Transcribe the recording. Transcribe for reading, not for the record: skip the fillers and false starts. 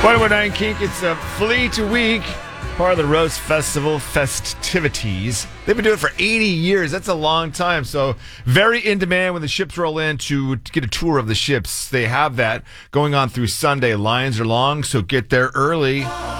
119 Kink, it's a Fleet Week, part of the Roast Festival festivities. They've been doing it for 80 years. That's a long time. So very in demand when the ships roll in to get a tour of the ships. They have that going on through Sunday. Lines are long, so get there early.